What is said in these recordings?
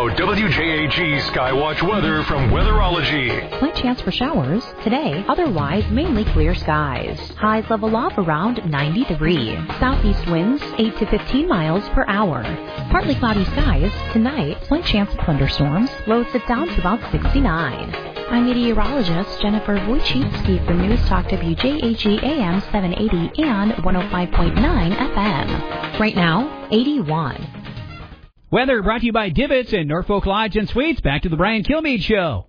Now, WJAG Skywatch weather from Weatherology. Slight chance for showers today, otherwise mainly clear skies. Highs level off around 93. Southeast winds 8 to 15 miles per hour. Partly cloudy skies tonight, slight chance of thunderstorms. Lows sit down to about 69. I'm meteorologist Jennifer Wojcicki for News Talk WJAG AM 780 and 105.9 FM. Right now, 81. Weather brought to you by Divots and Norfolk Lodge and Suites. Back to the Brian Kilmeade Show.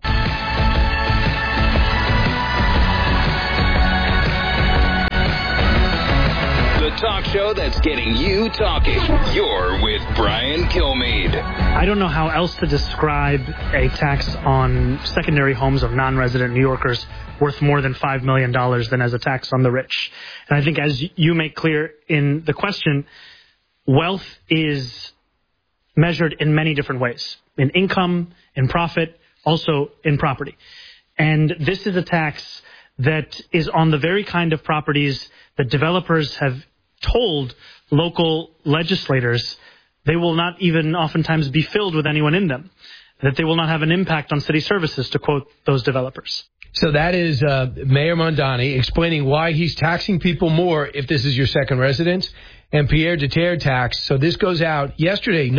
The talk show that's getting you talking. You're with Brian Kilmeade. I don't know how else to describe a tax on secondary homes of non-resident New Yorkers worth more than $5 million than as a tax on the rich. And I think as you make clear in the question, wealth is measured in many different ways, in income, in profit, also in property. And this is a tax that is on the very kind of properties that developers have told local legislators they will not even oftentimes be filled with anyone in them, that they will not have an impact on city services, to quote those developers. So that is Mayor Mondani explaining why he's taxing people more if this is your second residence. And Pierre Deterre tax. So this goes out yesterday.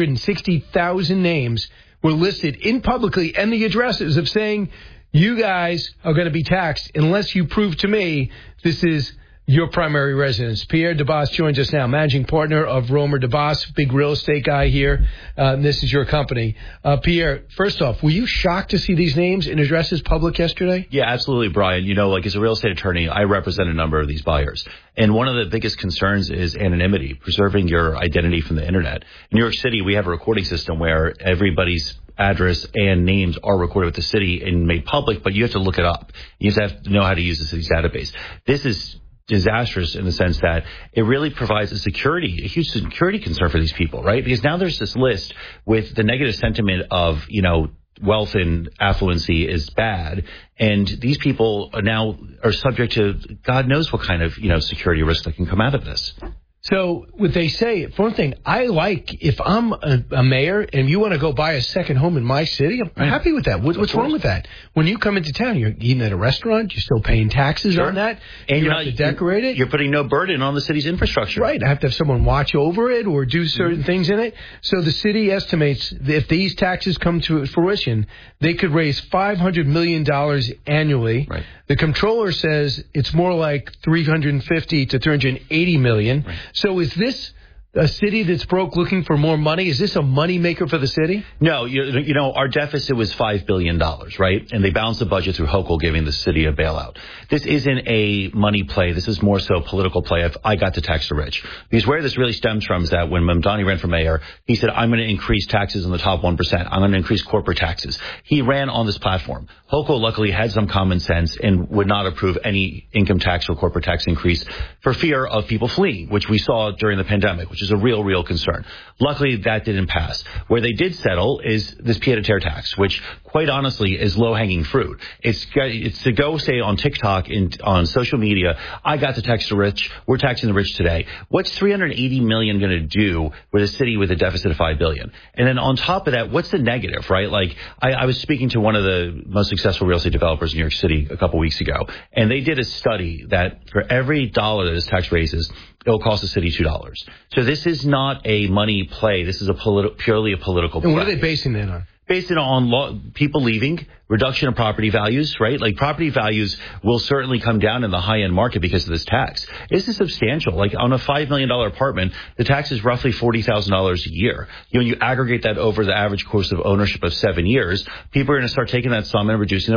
960,000 names were listed in publicly and the addresses of saying you guys are going to be taxed unless you prove to me this is your primary residence. Pierre DeBoss joins us now, managing partner of Romer DeBoss, big real estate guy here. This is your company. Pierre, first off, were you shocked to see these names and addresses public yesterday? Yeah, absolutely, Brian. You know, like as a real estate attorney, I represent a number of these buyers. And one of the biggest concerns is anonymity, preserving your identity from the Internet. In New York City, we have a recording system where everybody's address and names are recorded with the city and made public, but you have to look it up. You have to know how to use the city's database. This is disastrous in the sense that it really provides a huge security concern for these people, right? Because now there's this list with the negative sentiment of, you know, wealth and affluency is bad, and these people are subject to God knows what kind of, you know, security risk that can come out of this. So what they say, for one thing, I like if I'm a mayor and you want to go buy a second home in my city, I'm happy with that. What's wrong with that? When you come into town, you're eating at a restaurant, you're still paying taxes on that, and you have to decorate it. You're putting no burden on the city's infrastructure. Right. I have to have someone watch over it or do certain things in it. So the city estimates that if these taxes come to fruition, they could raise $500 million annually. Right. The comptroller says it's more like $350 to $380 million. Right. So is this a city that's broke looking for more money? Is this a money maker for the city? No, you know, our deficit was $5 billion, right? And they balanced the budget through Hochul giving the city a bailout. This isn't a money play. This is more so a political play of I got to tax the rich. Because where this really stems from is that when Mamdani ran for mayor, he said, I'm going to increase taxes on the top 1%. I'm going to increase corporate taxes. He ran on this platform. Hochul luckily had some common sense and would not approve any income tax or corporate tax increase for fear of people fleeing, which we saw during the pandemic, which is a real concern. Luckily, that didn't pass. Where they did settle is this pied-à-terre tax, which, quite honestly, is low-hanging fruit. It's to go say on TikTok and on social media, I got to tax the rich. We're taxing the rich today. What's $380 million going to do with a city with a deficit of $5 billion? And then on top of that, what's the negative, right? Like I was speaking to one of the most successful real estate developers in New York City a couple weeks ago, and they did a study that for every dollar that this tax raises, it'll cost the city $2. So this is not a money play. This is purely a political play. And what are they basing that on? Based it on people leaving, reduction of property values, right? Like property values will certainly come down in the high-end market because of this tax. This is substantial. Like on a $5 million apartment, the tax is roughly $40,000 a year. When you aggregate that over the average course of ownership of 7 years, people are going to start taking that sum and reducing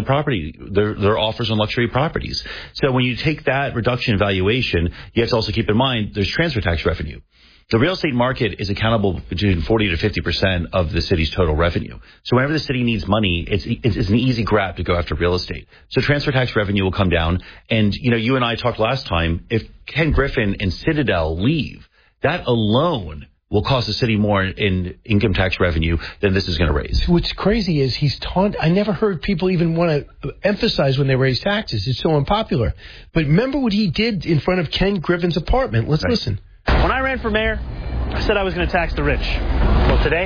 their offers on luxury properties. So when you take that reduction in valuation, you have to also keep in mind there's transfer tax revenue. The real estate market is accountable between 40 to 50% of the city's total revenue. So whenever the city needs money, it's an easy grab to go after real estate. So transfer tax revenue will come down. And, you know, you and I talked last time, if Ken Griffin and Citadel leave, that alone will cost the city more in income tax revenue than this is going to raise. What's crazy is I never heard people even want to emphasize when they raise taxes. It's so unpopular. But remember what he did in front of Ken Griffin's apartment. Let's listen. When I ran for mayor, I said I was going to tax the rich. Well, today,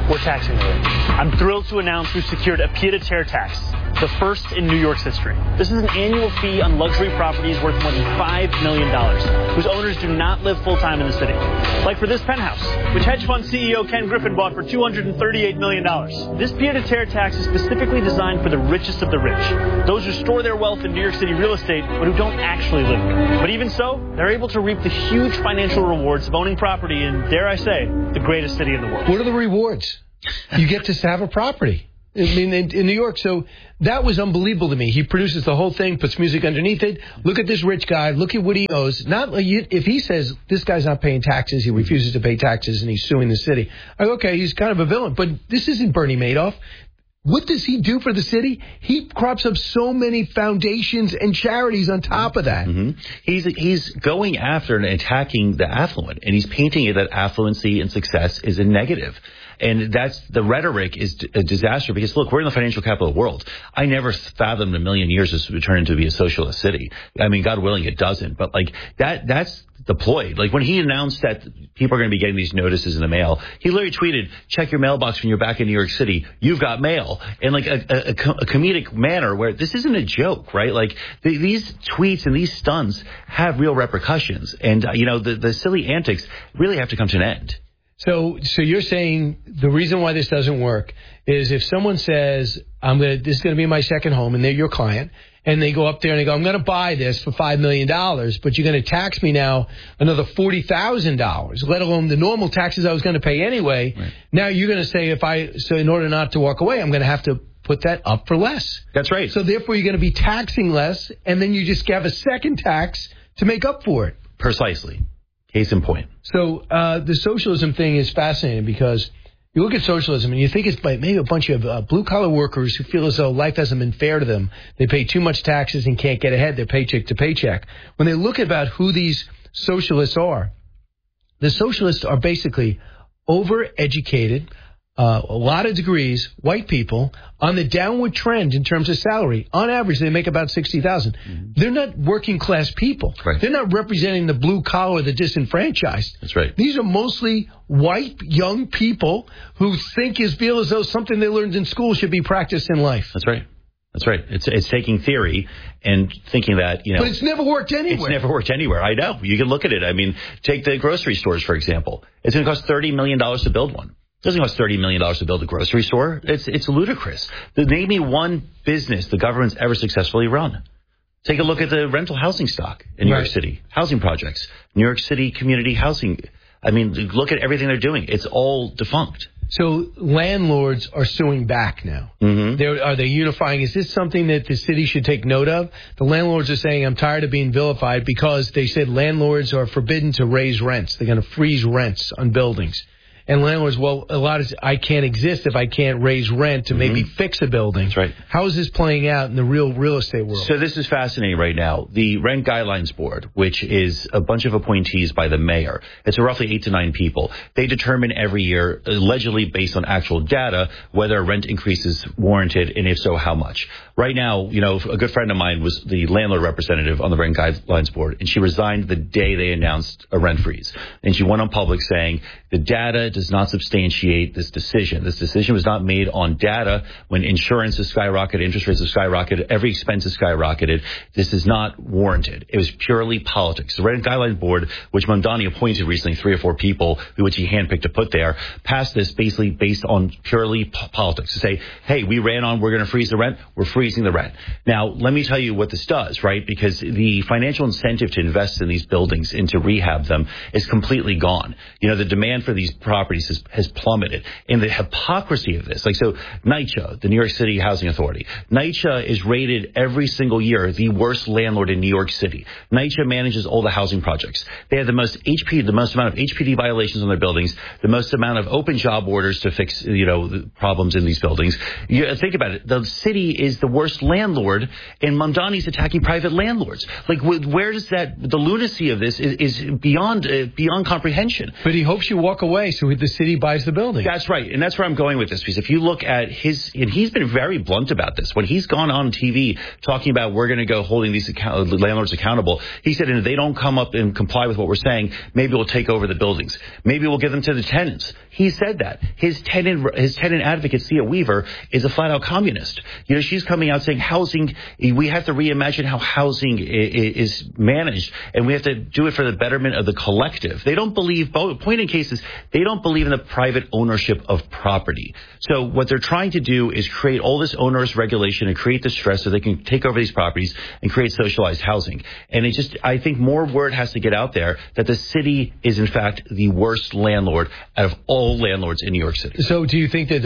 we're taxing the rich. I'm thrilled to announce we've secured a pied-à-terre tax, the first in New York's history. This is an annual fee on luxury properties worth more than $5 million, whose owners do not live full-time in the city. Like for this penthouse, which hedge fund CEO Ken Griffin bought for $238 million. This pied-à-terre tax is specifically designed for the richest of the rich, those who store their wealth in New York City real estate, but who don't actually live there. But even so, they're able to reap the huge financial rewards of owning property in, dare I say, the greatest city in the world. What are the rewards? You get to have a property. I mean, in New York. So that was unbelievable to me. He produces the whole thing, puts music underneath it. Look at this rich guy. Look at what he owes. Not like if he says this guy's not paying taxes, he refuses to pay taxes, and he's suing the city. I go, okay, he's kind of a villain. But this isn't Bernie Madoff. What does he do for the city? He crops up so many foundations and charities on top of that. Mm-hmm. He's going after and attacking the affluent, and he's painting it that affluency and success is a negative. And that's the rhetoric is a disaster because, look, we're in the financial capital of the world. I never fathomed in a million years this would turn into be a socialist city. I mean, God willing, it doesn't. But, like, that's deployed. Like, when he announced that people are going to be getting these notices in the mail, he literally tweeted, check your mailbox when you're back in New York City. You've got mail. In, like, a comedic manner where this isn't a joke, right? Like, these tweets and these stunts have real repercussions. And, you know, the silly antics really have to come to an end. So you're saying the reason why this doesn't work is if someone says, this is going to be my second home, and they're your client, and they go up there and they go, I'm going to buy this for $5 million, but you're going to tax me now another $40,000, let alone the normal taxes I was going to pay anyway. Right. Now you're going to say so in order not to walk away, I'm going to have to put that up for less. That's right. So therefore you're going to be taxing less, and then you just have a second tax to make up for it. Precisely. Case in point. So the socialism thing is fascinating because you look at socialism and you think it's maybe a bunch of blue-collar workers who feel as though life hasn't been fair to them. They pay too much taxes and can't get ahead. They're paycheck to paycheck. When they look about who these socialists are, the socialists are basically overeducated, a lot of degrees, white people, on the downward trend in terms of salary. On average, they make about $60,000. Mm-hmm. They're not working class people. Right. They're not representing the blue collar or the disenfranchised. That's right. These are mostly white young people who feel as though something they learned in school should be practiced in life. That's right. That's right. It's taking theory and thinking that, you know. But it's never worked anywhere. It's never worked anywhere. I know. You can look at it. I mean, take the grocery stores, for example. It's going to cost $30 million to build one. It doesn't cost $30 million to build a grocery store. It's ludicrous. Name me one business the government's ever successfully run. Take a look at the rental housing stock in New York City. Housing projects. New York City community housing. I mean, look at everything they're doing. It's all defunct. So landlords are suing back now. Mm-hmm. Are they unifying? Is this something that the city should take note of? The landlords are saying, I'm tired of being vilified because they said landlords are forbidden to raise rents. They're going to freeze rents on buildings. And landlords, I can't exist if I can't raise rent to maybe fix a building. That's right. How is this playing out in the real estate world? So this is fascinating right now. The Rent Guidelines Board, which is a bunch of appointees by the mayor, it's roughly 8 to 9 people. They determine every year, allegedly based on actual data, whether a rent increase is warranted, and if so, how much. Right now, you know, a good friend of mine was the landlord representative on the Rent Guidelines Board, and she resigned the day they announced a rent freeze. And she went on public saying the data does not substantiate this decision. This decision was not made on data when insurance has skyrocketed, interest rates have skyrocketed, every expense has skyrocketed. This is not warranted. It was purely politics. The Rent Guidelines Board, which Mamdani appointed recently, 3 or 4 people, which he handpicked to put there, passed this basically based on purely politics to say, hey, we're going to freeze the rent. We're freezing the rent. Now, let me tell you what this does, right? Because the financial incentive to invest in these buildings and to rehab them is completely gone. You know, the demand for these properties has plummeted. And the hypocrisy of this, like, so NYCHA, the New York City Housing Authority, NYCHA is rated every single year the worst landlord in New York City. NYCHA manages all the housing projects. They have the most amount of HPD violations on their buildings, the most amount of open job orders to fix, you know, the problems in these buildings. You think about it. The city is the worst landlord, and Mamdani's attacking private landlords. Like, where does the lunacy of this is beyond comprehension. But he hopes you walk away so the city buys the building. That's right. And that's where I'm going with this. Because if you look at and he's been very blunt about this. When he's gone on TV talking about we're going to go holding these landlords accountable, he said, and if they don't come up and comply with what we're saying, maybe we'll take over the buildings. Maybe we'll give them to the tenants. He said that. His tenant advocate, Sia Weaver, is a flat-out communist. You know, she's coming out saying housing, we have to reimagine how housing is managed, and we have to do it for the betterment of the collective. They don't believe, point in cases, they don't believe in the private ownership of property. So what they're trying to do is create all this onerous regulation and create the stress so they can take over these properties and create socialized housing. And I think more word has to get out there that the city is, in fact, the worst landlord out of all landlords in New York City. So do you think that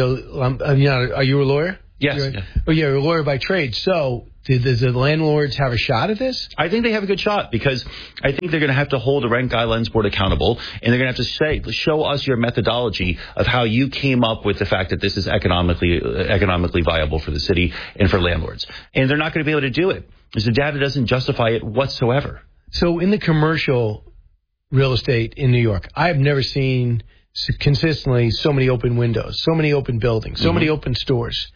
are you a lawyer? Yes. You're a lawyer by trade. So does the landlords have a shot at this? I think they have a good shot because I think they're going to have to hold the Rent Guidelines Board accountable, and they're going to have to show us your methodology of how you came up with the fact that this is economically viable for the city and for landlords. And they're not going to be able to do it because the data doesn't justify it whatsoever. So in the commercial real estate in New York, I have never seen consistently so many open windows, so many open buildings, so many open stores.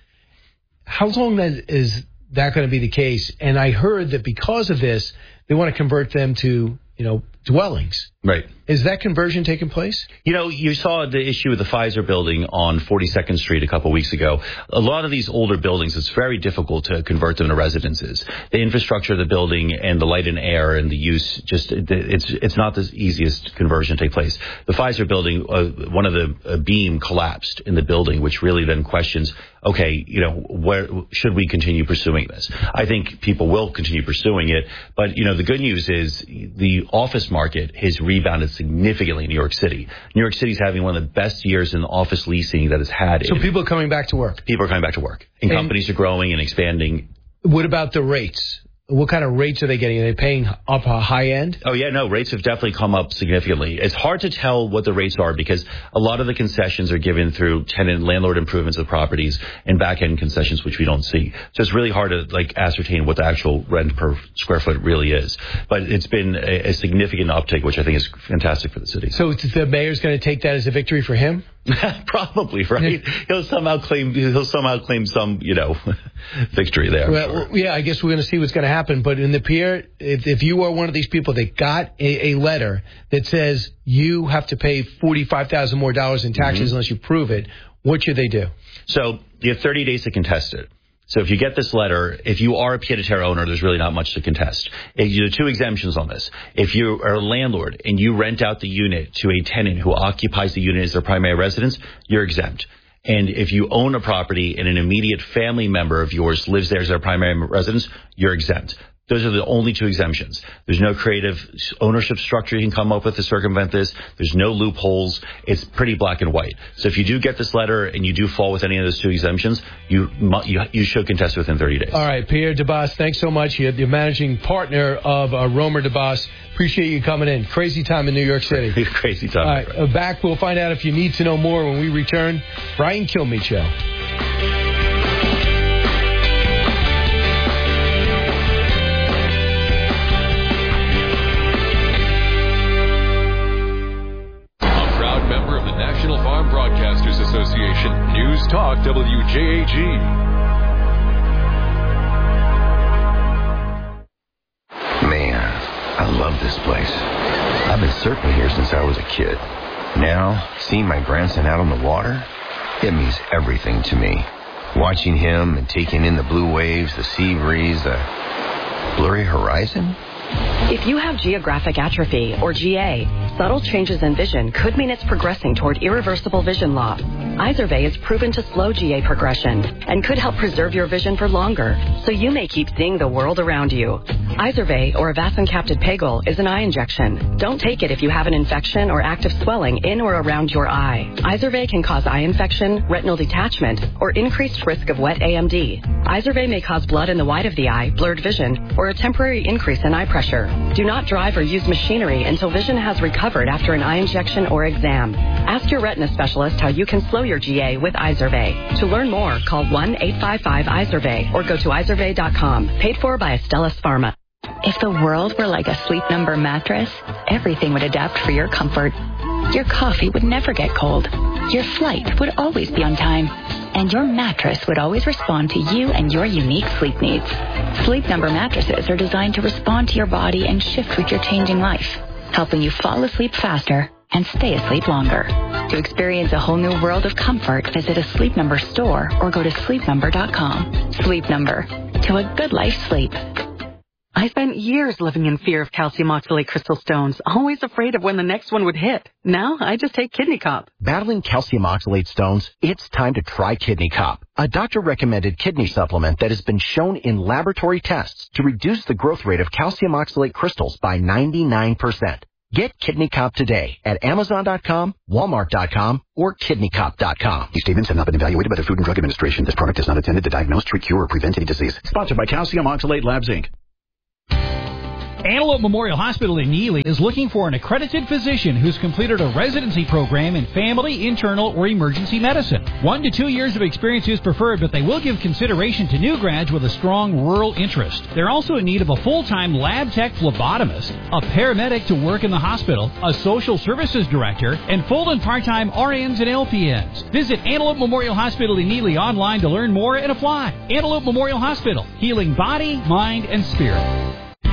How long is that going to be the case? And I heard that because of this, they want to convert them to, dwellings. Right. Is that conversion taking place? You saw the issue with the Pfizer building on 42nd Street a couple weeks ago. A lot of these older buildings, it's very difficult to convert them to residences. The infrastructure of the building and the light and air and the use, it's not the easiest conversion to take place. The Pfizer building, one of the beam collapsed in the building, which really then questions, okay, where should we continue pursuing this? I think people will continue pursuing it, but the good news is the office market has rebounded significantly in New York City. New York City is having one of the best years in office leasing that it's had. So people are coming back to work. People are coming back to work, and companies are growing and expanding. What about the rates? What kind of rates are they getting? Are they paying up a high end? Oh, yeah, no, rates have definitely come up significantly. It's hard to tell what the rates are because a lot of the concessions are given through landlord improvements of properties and back-end concessions, which we don't see. So it's really hard to ascertain what the actual rent per square foot really is. But it's been a significant uptick, which I think is fantastic for the city. So the mayor's going to take that as a victory for him? Probably, right? He'll somehow claim some, victory there. Well, yeah, I guess we're going to see what's going to happen. But in the Pierre, if you are one of these people that got a letter that says you have to pay $45,000 more in taxes unless you prove it, what should they do? So you have 30 days to contest it. So if you get this letter, if you are a pied-à-terre owner, there's really not much to contest. There are two exemptions on this. If you are a landlord and you rent out the unit to a tenant who occupies the unit as their primary residence, you're exempt. And if you own a property and an immediate family member of yours lives there as their primary residence, you're exempt. Those are the only two exemptions. There's no creative ownership structure you can come up with to circumvent this. There's no loopholes. It's pretty black and white. So if you do get this letter and you do fall with any of those two exemptions, you should contest within 30 days. All right, Pierre DeBoss, thanks so much. You're the managing partner of Romer DeBoss. Appreciate you coming in. Crazy time in New York City. Crazy time. All right, back. We'll find out if you need to know more when we return. Brian Kilmeade Show. Association. News Talk WJAG. Man, I love this place. I've been surfing here since I was a kid. Now, seeing my grandson out on the water, it means everything to me. Watching him and taking in the blue waves, the sea breeze, the blurry horizon. If you have geographic atrophy, or GA, subtle changes in vision could mean it's progressing toward irreversible vision loss. Izervay is proven to slow GA progression and could help preserve your vision for longer, so you may keep seeing the world around you. Izervay, or avacincaptad pegol, is an eye injection. Don't take it if you have an infection or active swelling in or around your eye. Izervay can cause eye infection, retinal detachment, or increased risk of wet AMD. Izervay may cause blood in the white of the eye, blurred vision, or a temporary increase in eye pressure. Do not drive or use machinery until vision has recovered after an eye injection or exam. Ask your retina specialist how you can slow your GA with Izervay. To learn more, call 1-855-IZERVAY or go to izervay.com. Paid for by Astellas Pharma. If the world were like a Sleep Number mattress, everything would adapt for your comfort. Your coffee would never get cold. Your flight would always be on time. And your mattress would always respond to you and your unique sleep needs. Sleep Number mattresses are designed to respond to your body and shift with your changing life, helping you fall asleep faster and stay asleep longer. To experience a whole new world of comfort, visit a Sleep Number store or go to sleepnumber.com. Sleep Number. To a good night's sleep. I spent years living in fear of calcium oxalate crystal stones, always afraid of when the next one would hit. Now, I just take Kidney Cop. Battling calcium oxalate stones? It's time to try Kidney Cop, a doctor-recommended kidney supplement that has been shown in laboratory tests to reduce the growth rate of calcium oxalate crystals by 99%. Get Kidney Cop today at Amazon.com, Walmart.com, or KidneyCop.com. These statements have not been evaluated by the Food and Drug Administration. This product is not intended to diagnose, treat, cure, or prevent any disease. Sponsored by Calcium Oxalate Labs, Inc. Antelope Memorial Hospital in Neely is looking for an accredited physician who's completed a residency program in family, internal, or emergency medicine. 1 to 2 years of experience is preferred, but they will give consideration to new grads with a strong rural interest. They're also in need of a full-time lab tech phlebotomist, a paramedic to work in the hospital, a social services director, and full and part-time RNs and LPNs. Visit Antelope Memorial Hospital in Neely online to learn more and apply. Antelope Memorial Hospital, healing body, mind, and spirit.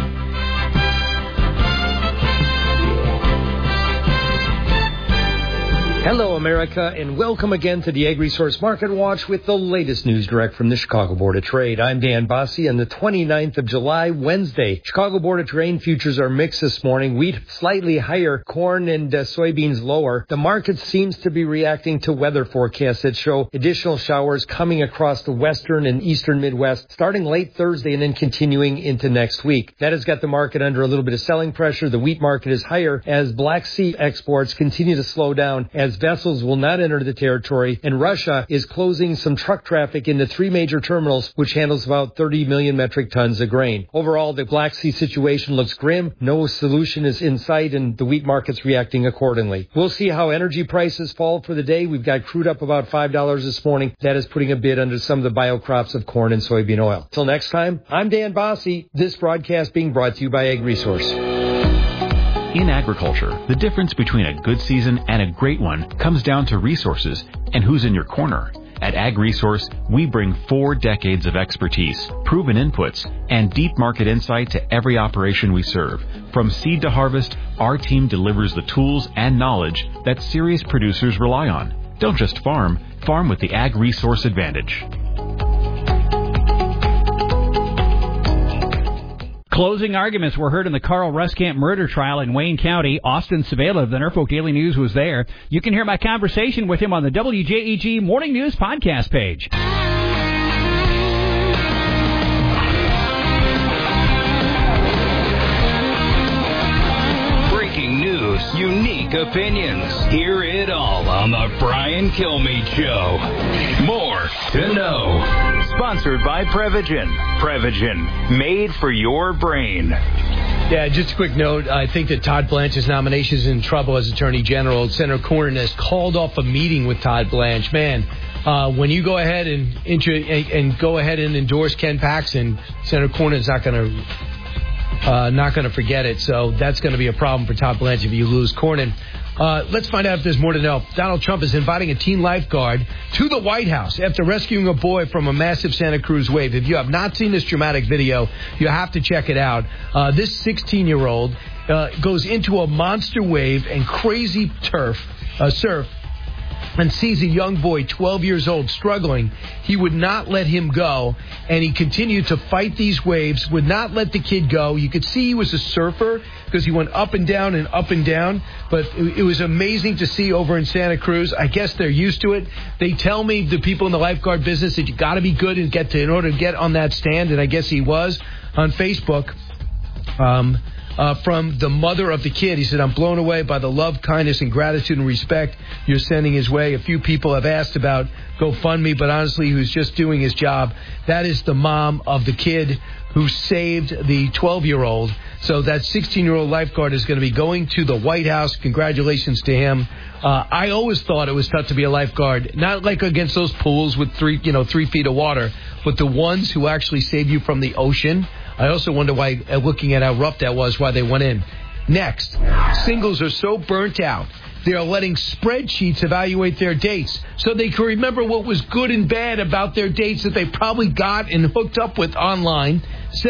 Hello, America, and welcome again to the Ag Resource Market Watch with the latest news direct from the Chicago Board of Trade. I'm Dan Bossie on the 29th of July, Wednesday. Chicago Board of Trade futures are mixed this morning. Wheat slightly higher, corn and soybeans lower. The market seems to be reacting to weather forecasts that show additional showers coming across the western and eastern Midwest starting late Thursday and then continuing into next week. That has got the market under a little bit of selling pressure. The wheat market is higher as Black Sea exports continue to slow down as vessels will not enter the territory, and Russia is closing some truck traffic into 3 major terminals, which handles about 30 million metric tons of grain. Overall, the Black Sea situation looks grim. No solution is in sight, and the wheat market's reacting accordingly. We'll see how energy prices fall for the day. We've got crude up about $5 this morning. That is putting a bid under some of the bio crops of corn and soybean oil. Till next time, I'm Dan Bossie. This broadcast being brought to you by Ag Resource. In agriculture, the difference between a good season and a great one comes down to resources and who's in your corner. At Ag Resource, we bring 4 decades of expertise, proven inputs, and deep market insight to every operation we serve. From seed to harvest, our team delivers the tools and knowledge that serious producers rely on. Don't just farm, farm with the Ag Resource advantage. Closing arguments were heard in the Carl Ruskamp murder trial in Wayne County. Austin Savella of the Norfolk Daily News was there. You can hear my conversation with him on the WJEG Morning News podcast page. Breaking news, unique opinions. Hear it all on the Brian Kilmeade Show. More to know. Sponsored by Prevagen. Prevagen, made for your brain. Yeah, just a quick note. I think that Todd Blanche's nomination is in trouble as Attorney General. Senator Cornyn has called off a meeting with Todd Blanche. Man, when you go ahead and go ahead and endorse Ken Paxton, Senator Cornyn's not going to forget it. So that's going to be a problem for Todd Blanche if you lose Cornyn. Let's find out if there's more to know. Donald Trump is inviting a teen lifeguard to the White House after rescuing a boy from a massive Santa Cruz wave. If you have not seen this dramatic video, you have to check it out. This 16-year-old goes into a monster wave and crazy surf and sees a young boy, 12 years old, struggling. He would not let him go, and he continued to fight these waves, would not let the kid go. You could see he was a surfer because he went up and down and up and down, but it was amazing to see over in Santa Cruz. I guess they're used to it. They tell me, the people in the lifeguard business, that you got to be good and in order to get on that stand, and I guess he was on Facebook. From the mother of the kid. He said, I'm blown away by the love, kindness, and gratitude and respect you're sending his way. A few people have asked about GoFundMe, but honestly, he was just doing his job. That is the mom of the kid who saved the 12-year-old. So that 16-year-old lifeguard is going to be going to the White House. Congratulations to him. I always thought it was tough to be a lifeguard, not like against those pools with 3 feet of water, but the ones who actually save you from the ocean. I also wonder why, looking at how rough that was, why they went in. Next, singles are so burnt out they are letting spreadsheets evaluate their dates so they can remember what was good and bad about their dates that they probably got and hooked up with online.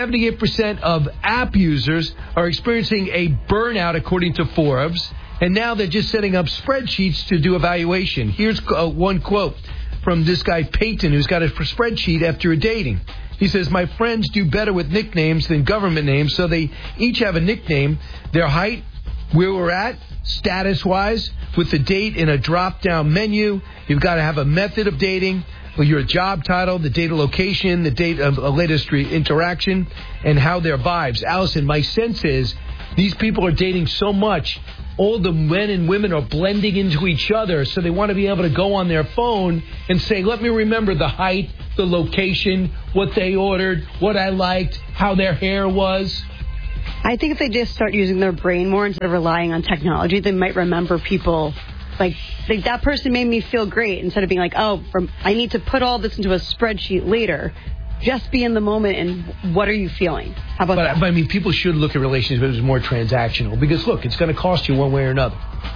78% of app users are experiencing a burnout, according to Forbes, and now they're just setting up spreadsheets to do evaluation. Here's one quote from this guy, Peyton, who's got a spreadsheet after dating. He says, my friends do better with nicknames than government names, so they each have a nickname, their height, where we're at, status-wise, with the date in a drop-down menu. You've got to have a method of dating, your job title, the date of location, the date of a latest interaction, and how their vibes. Allison, my sense is these people are dating so much, all the men and women are blending into each other, so they want to be able to go on their phone and say, let me remember the height, the location, what they ordered, what I liked, how their hair was. I think if they just start using their brain more instead of relying on technology, they might remember people. Like that person made me feel great, instead of being like, I need to put all this into a spreadsheet later. Just be in the moment and what are you feeling? How about that? But I mean, people should look at relationships as more transactional because, look, it's going to cost you one way or another.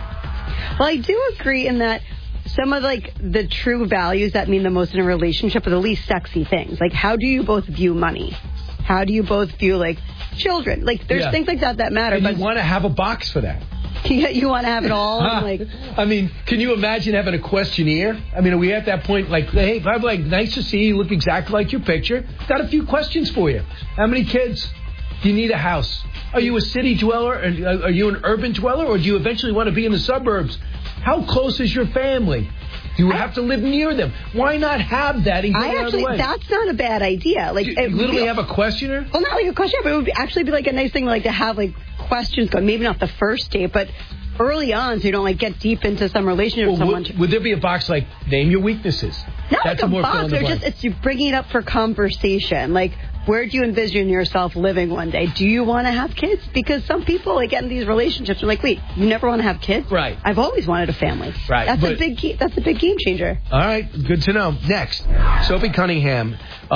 Well, I do agree in that some of the true values that mean the most in a relationship are the least sexy things. Like, how do you both view money? How do you both view children? There's things like that matter. And you want to have a box for that. You want to have it all? I mean, can you imagine having a questionnaire? I mean, are we at that point, hey, I'm nice to see you, look exactly like your picture. Got a few questions for you. How many kids? Do you need a house? Are you a city dweller? Are you an urban dweller? Or do you eventually want to be in the suburbs? How close is your family? Do you have to live near them? Why not have that and get it out of the way? That's not a bad idea. You literally have a questionnaire? Well, not like a questionnaire, but it would actually be a nice thing to have questions going. Maybe not the first date, but early on, so you don't get deep into some relationship with someone. Would there be a box name your weaknesses? Not That's a more box. It's you bringing it up for conversation. Where do you envision yourself living one day? Do you want to have kids? Because some people get in these relationships and wait, you never want to have kids? Right. I've always wanted a family. Right. That's a big game changer. All right. Good to know. Next, Sophie Cunningham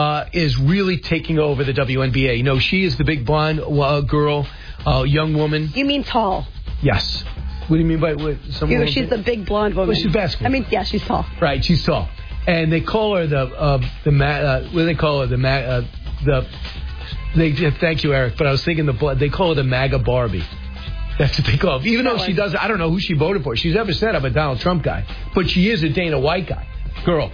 is really taking over the WNBA. She is the big blonde girl, young woman. You mean tall? Yes. What do you mean by someone? She's the big blonde woman. Well, she's basketball. I mean, yeah, she's tall. Right, she's tall. And they call her what do they call her? Thank you, Eric. But I was thinking they call her the MAGA Barbie. That's what they call her. Even though she does, I don't know who she voted for. She's never said I'm a Donald Trump guy, but she is a Dana White girl.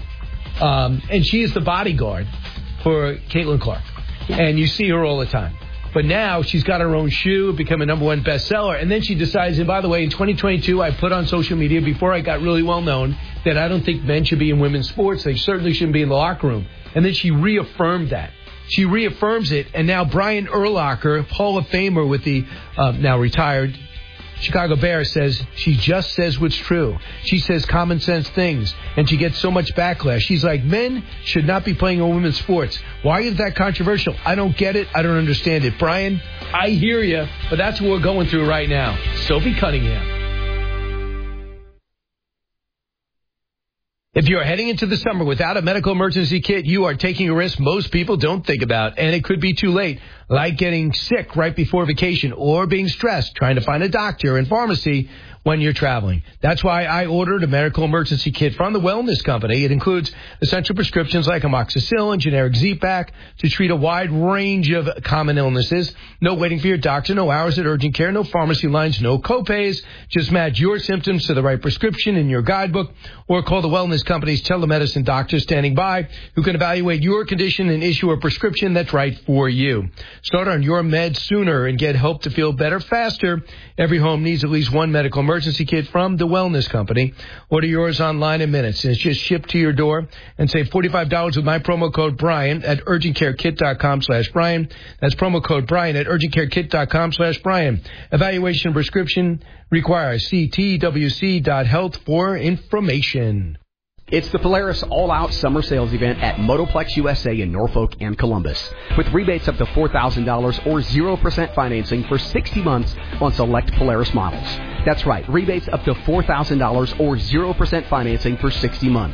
And she is the bodyguard for Caitlin Clark. And you see her all the time. But now she's got her own shoe, become a #1 bestseller. And then she decides, and by the way, in 2022, I put on social media before I got really well known that I don't think men should be in women's sports. They certainly shouldn't be in the locker room. And then she reaffirmed that. She reaffirms it. And now Brian Urlacher, Hall of Famer with the now retired Chicago Bears, says she just says what's true. She says common sense things, and she gets so much backlash. She's like, men should not be playing in women's sports. Why is that controversial? I don't get it. I don't understand it. Brian, I hear you, but that's what we're going through right now. Sophie Cunningham. If you're heading into the summer without a medical emergency kit, you are taking a risk most people don't think about, and it could be too late, like getting sick right before vacation or being stressed trying to find a doctor and pharmacy when you're traveling. That's why I ordered a medical emergency kit from the Wellness Company. It includes essential prescriptions like amoxicillin, generic Z-Pak to treat a wide range of common illnesses. No waiting for your doctor, no hours at urgent care, no pharmacy lines, no copays. Just match your symptoms to the right prescription in your guidebook or call the Wellness Company's telemedicine doctor standing by who can evaluate your condition and issue a prescription that's right for you. Start on your meds sooner and get help to feel better faster. Every home needs at least one medical emergency kit from the Wellness Company. Order yours online in minutes, and it's just shipped to your door. And save $45 with my promo code Brian at urgentcarekit.com/Brian. That's promo code Brian at urgentcarekit.com/Brian. Evaluation and prescription requires ctwc.health for information. It's the Polaris All-Out Summer Sales Event at Motoplex USA in Norfolk and Columbus. With rebates up to $4,000 or 0% financing for 60 months on select Polaris models. That's right, rebates up to $4,000 or 0% financing for 60 months.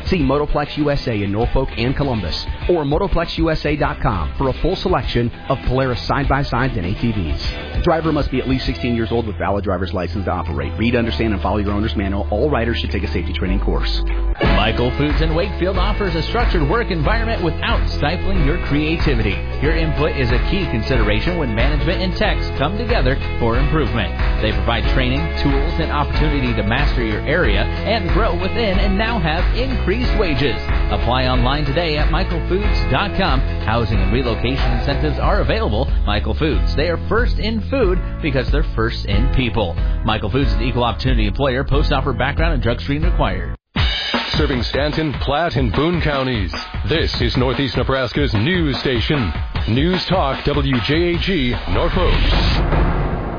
See Motoplex USA in Norfolk and Columbus or MotoplexUSA.com for a full selection of Polaris side-by-sides and ATVs. Driver must be at least 16 years old with valid driver's license to operate. Read, understand, and follow your owner's manual. All riders should take a safety training course. Michael Foods in Wakefield offers a structured work environment without stifling your creativity. Your input is a key consideration when management and techs come together for improvement. They provide training, tools, and opportunity to master your area and grow within, and now have increased wages. Apply online today at michaelfoods.com. Housing and relocation incentives are available. Michael Foods, they are first in food because they're first in people. Michael Foods is an equal opportunity employer. Post-offer background and drug screening required. Serving Stanton, Platte, and Boone counties. This is Northeast Nebraska's news station. News Talk WJAG, Norfolk.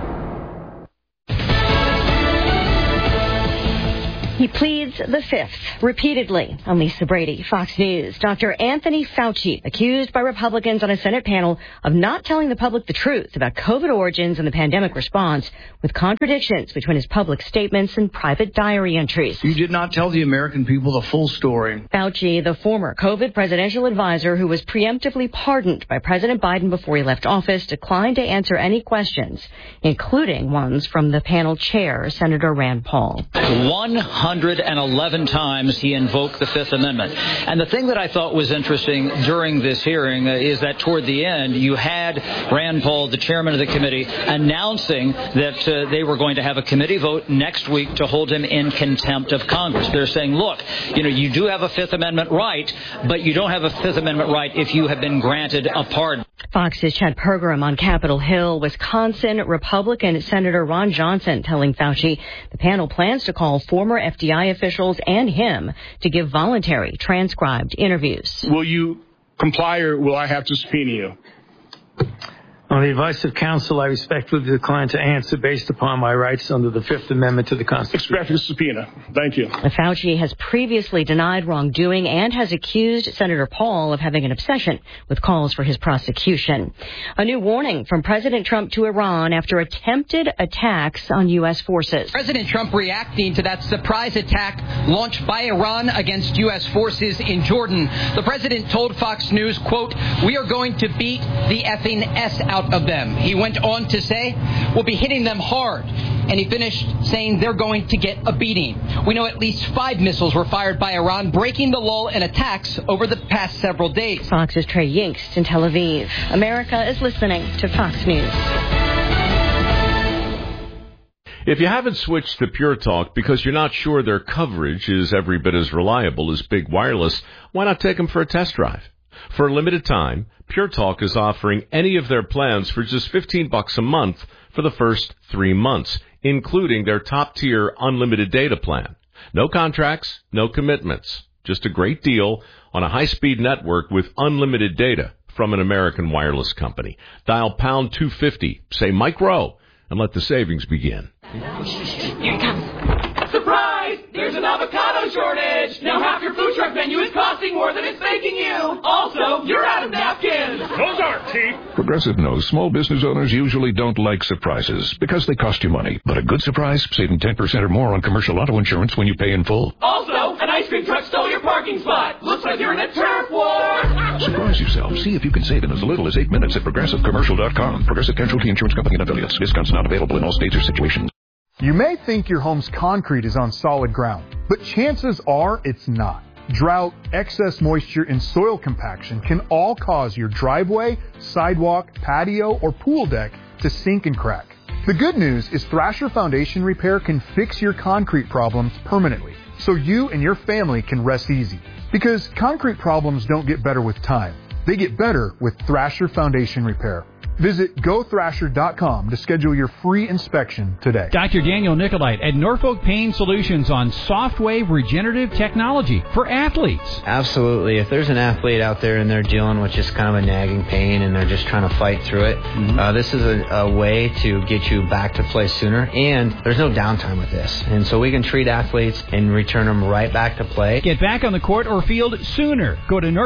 He pleads the fifth repeatedly. I'm Lisa Brady, Fox News. Dr. Anthony Fauci, accused by Republicans on a Senate panel of not telling the public the truth about COVID origins and the pandemic response, with contradictions between his public statements and private diary entries. You did not tell the American people the full story. Fauci, the former COVID presidential advisor who was preemptively pardoned by President Biden before he left office, declined to answer any questions, including ones from the panel chair, Senator Rand Paul. 111 times he invoked the Fifth Amendment. And the thing that I thought was interesting during this hearing is that toward the end, you had Rand Paul, the chairman of the committee, announcing that they were going to have a committee vote next week to hold him in contempt of Congress. They're saying, look, you do have a Fifth Amendment right, but you don't have a Fifth Amendment right if you have been granted a pardon. Fox's Chad Pergram on Capitol Hill. Wisconsin Republican Senator Ron Johnson telling Fauci the panel plans to call former FDI officials and him to give voluntary transcribed interviews. Will you comply or will I have to subpoena you? On the advice of counsel, I respectfully decline to answer based upon my rights under the Fifth Amendment to the Constitution. Expect a subpoena. Thank you. Fauci has previously denied wrongdoing and has accused Senator Paul of having an obsession with calls for his prosecution. A new warning from President Trump to Iran after attempted attacks on U.S. forces. President Trump reacting to that surprise attack launched by Iran against U.S. forces in Jordan. The president told Fox News, quote, "We are going to beat the effing S out of them." He went on to say, "We'll be hitting them hard." And he finished saying they're going to get a beating. We know at least 5 missiles were fired by Iran, breaking the lull in attacks over the past several days. Fox's Trey Yingst in Tel Aviv. America is listening to Fox News. If you haven't switched to Pure Talk because you're not sure their coverage is every bit as reliable as Big Wireless, why not take them for a test drive? For a limited time, Pure Talk is offering any of their plans for just $15 a month for the first 3 months, including their top-tier unlimited data plan. No contracts, no commitments. Just a great deal on a high-speed network with unlimited data from an American wireless company. Dial pound 250, say Mike Rowe, and let the savings begin. Here he comes. Surprise! There's an avocado shortage! Now half your food truck menu is costing more than it's making you! Also, you're out of napkins! Those aren't cheap! Progressive knows small business owners usually don't like surprises because they cost you money. But a good surprise, saving 10% or more on commercial auto insurance when you pay in full. Also, an ice cream truck stole your parking spot! Looks like you're in a turf war! Surprise yourself. See if you can save in as little as 8 minutes at ProgressiveCommercial.com. Progressive Casualty Insurance Company and affiliates. Discounts not available in all states or situations. You may think your home's concrete is on solid ground, but chances are it's not. Drought, excess moisture, and soil compaction can all cause your driveway, sidewalk, patio, or pool deck to sink and crack. The good news is Thrasher Foundation Repair can fix your concrete problems permanently, so you and your family can rest easy. Because concrete problems don't get better with time. They get better with Thrasher Foundation Repair. Visit GoThrasher.com to schedule your free inspection today. Dr. Daniel Nicolite at Norfolk Pain Solutions on Softwave Regenerative Technology for athletes. Absolutely. If there's an athlete out there and they're dealing with just kind of a nagging pain and they're just trying to fight through it, this is a way to get you back to play sooner. And there's no downtime with this. And so we can treat athletes and return them right back to play. Get back on the court or field sooner. Go to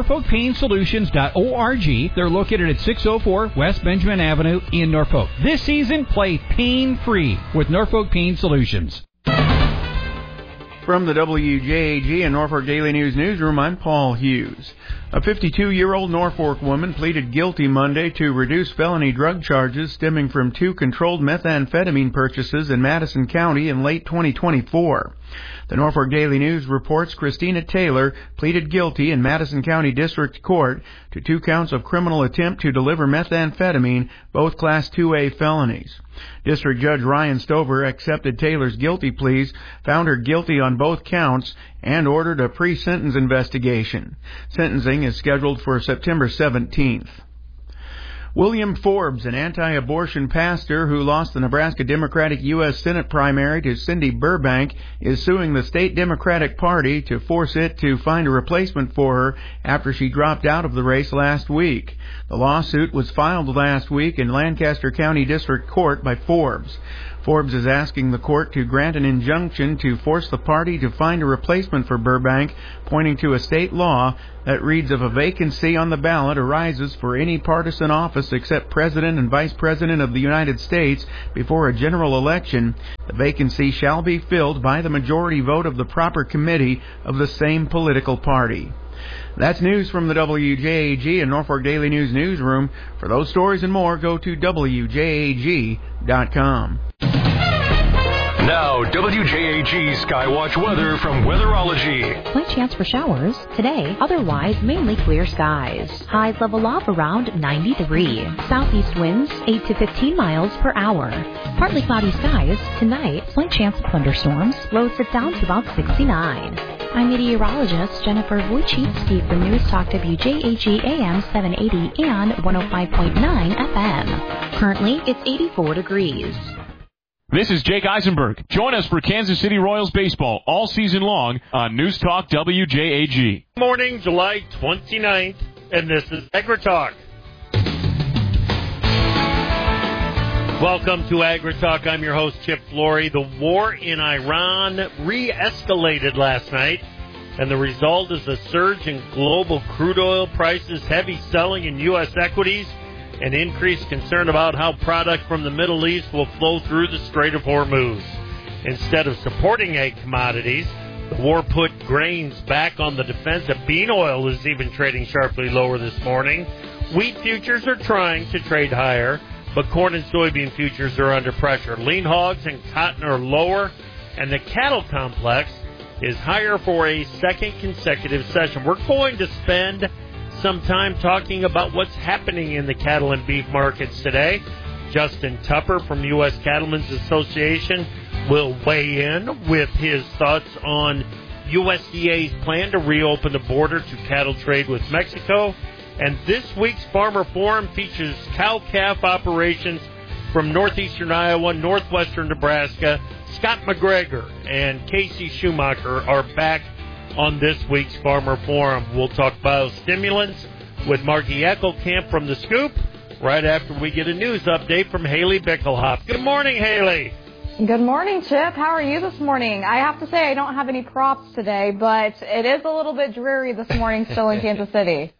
NorfolkPainSolutions.org. They're located at 604 West Benjamin Avenue in Norfolk. This season, play pain-free with Norfolk Pain Solutions. From the WJAG and Norfolk Daily News newsroom, I'm Paul Hughes. A 52-year-old Norfolk woman pleaded guilty Monday to reduce felony drug charges stemming from 2 controlled methamphetamine purchases in Madison County in late 2024. The Norfolk Daily News reports Christina Taylor pleaded guilty in Madison County District Court to 2 counts of criminal attempt to deliver methamphetamine, both Class 2A felonies. District Judge Ryan Stover accepted Taylor's guilty pleas, found her guilty on both counts, and ordered a pre-sentence investigation. Sentencing is scheduled for September 17th. William Forbes, an anti-abortion pastor who lost the Nebraska Democratic U.S. Senate primary to Cindy Burbank, is suing the state Democratic Party to force it to find a replacement for her after she dropped out of the race last week. The lawsuit was filed last week in Lancaster County District Court by Forbes. Forbes is asking the court to grant an injunction to force the party to find a replacement for Burbank, pointing to a state law that reads if a vacancy on the ballot arises for any partisan office except President and Vice President of the United States before a general election, the vacancy shall be filled by the majority vote of the proper committee of the same political party. That's news from the WJAG and Norfolk Daily News newsroom. For those stories and more, go to WJAG.com. Now, WJAG Skywatch weather from Weatherology. Slight chance for showers today, otherwise mainly clear skies. Highs level off around 93. Southeast winds 8 to 15 miles per hour. Partly cloudy skies tonight, slight chance of thunderstorms. Lows sit down to about 69. I'm meteorologist Jennifer Wojcicki for News Talk WJAG AM 780 and 105.9 FM. Currently, it's 84 degrees. This is Jake Eisenberg. Join us for Kansas City Royals baseball all season long on News Talk WJAG. Morning, July 29th, and this is AgriTalk. Welcome to AgriTalk. I'm your host, Chip Flory. The war in Iran re-escalated last night, and the result is a surge in global crude oil prices, heavy selling in U.S. equities, and increased concern about how product from the Middle East will flow through the Strait of Hormuz. Instead of supporting egg commodities, the war put grains back on the defensive. Bean oil is even trading sharply lower this morning. Wheat futures are trying to trade higher, but corn and soybean futures are under pressure. Lean hogs and cotton are lower, and the cattle complex is higher for a second consecutive session. We're going to spend some time talking about what's happening in the cattle and beef markets today. Justin Tupper from U.S. Cattlemen's Association will weigh in with his thoughts on USDA's plan to reopen the border to cattle trade with Mexico. And this week's Farmer Forum features cow-calf operations from northeastern Iowa, northwestern Nebraska. Scott McGregor and Casey Schumacher are back on this week's Farmer Forum. We'll talk biostimulants with Margie Eckelkamp from The Scoop right after we get a news update from Haley Bickelhoff. Good morning, Haley. Good morning, Chip. How are you this morning? I have to say I don't have any props today, but it is a little bit dreary this morning still in Kansas City.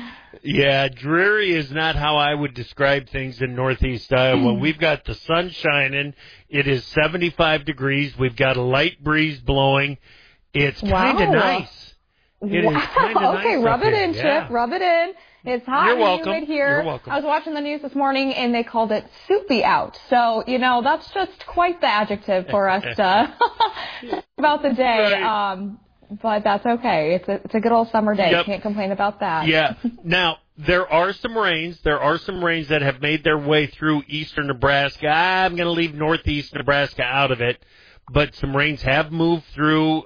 Yeah, dreary is not how I would describe things in northeast Iowa. We've got the sun shining. It is 75 degrees. We've got a light breeze blowing. It's kind of nice. It is kind of nice. Okay, rub it in, yeah. Chip. Rub it in. It's hot and humid here. You're welcome. I was watching the news this morning, and they called it soupy out. So, that's just quite the adjective for us to talk about the day. Right. But that's okay. It's a good old summer day. Yep. Can't complain about that. Yeah. Now, there are some rains. There are some rains that have made their way through eastern Nebraska. I'm going to leave northeast Nebraska out of it. But some rains have moved through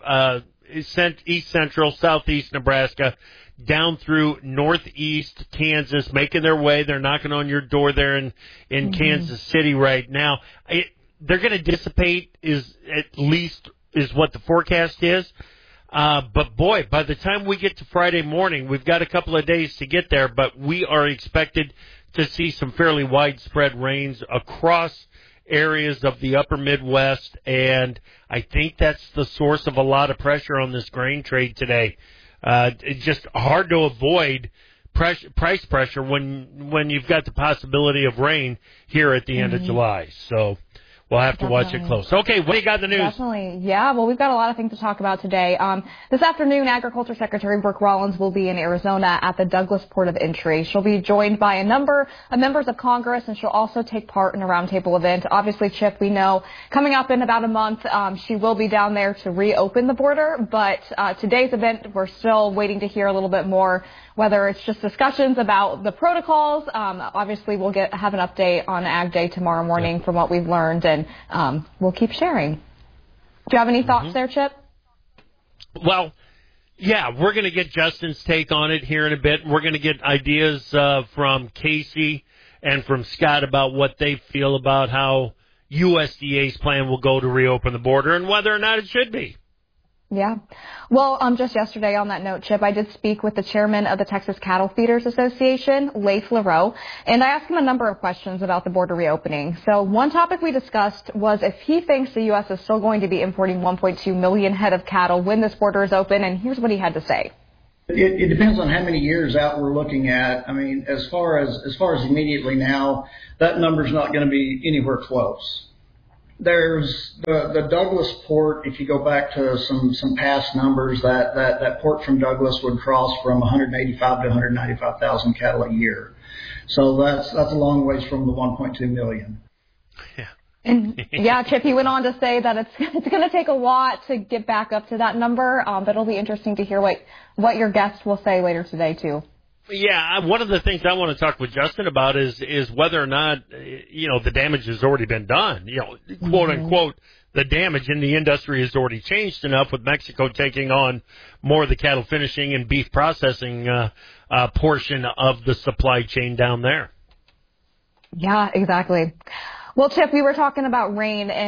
east central, southeast Nebraska, down through northeast Kansas, making their way. They're knocking on your door there in Kansas City right now. They're going to dissipate is what the forecast is. But boy, by the time we get to Friday morning, we've got a couple of days to get there, but we are expected to see some fairly widespread rains across areas of the upper Midwest, and I think that's the source of a lot of pressure on this grain trade today. It's just hard to avoid price pressure when you've got the possibility of rain here at the end of July. So We'll have to watch it close. Okay, what do you got in the news? Definitely. Yeah, well, we've got a lot of things to talk about today. This afternoon, Agriculture Secretary Brooke Rollins will be in Arizona at the Douglas Port of Entry. She'll be joined by a number of members of Congress, and she'll also take part in a roundtable event. Obviously, Chip, we know coming up in about a month, she will be down there to reopen the border. But today's event, we're still waiting to hear a little bit more, whether it's just discussions about the protocols. Obviously, we'll have an update on Ag Day tomorrow morning from what we've learned, and we'll keep sharing. Do you have any thoughts there, Chip? Well, yeah, we're going to get Justin's take on it here in a bit. We're going to get ideas from Casey and from Scott about what they feel about how USDA's plan will go to reopen the border and whether or not it should be. Yeah. Well, just yesterday on that note, Chip, I did speak with the chairman of the Texas Cattle Feeders Association, Leif LaRoe, and I asked him a number of questions about the border reopening. So one topic we discussed was if he thinks the U.S. is still going to be importing 1.2 million head of cattle when this border is open, and here's what he had to say. It depends on how many years out we're looking at. I mean, as far as immediately now, that number's not going to be anywhere close. There's the Douglas port. If you go back to some past numbers, that port from Douglas would cross from 185 to 195,000 cattle a year. So that's a long ways from the 1.2 million. Yeah. And yeah, Chip, he went on to say that it's going to take a lot to get back up to that number, but it'll be interesting to hear what your guests will say later today too. Yeah, one of the things I want to talk with Justin about is whether or not, the damage has already been done. Quote unquote, the damage in the industry has already changed enough with Mexico taking on more of the cattle finishing and beef processing portion of the supply chain down there. Yeah, exactly. Well, Chip, we were talking about rain, and